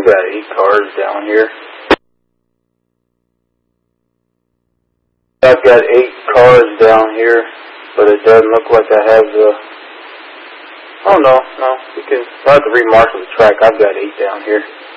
got 8 cars down here. I've got 8 cars down here, but it doesn't look like I have the... Oh, no. You can... I'll have to remark the track. I've got 8 down here.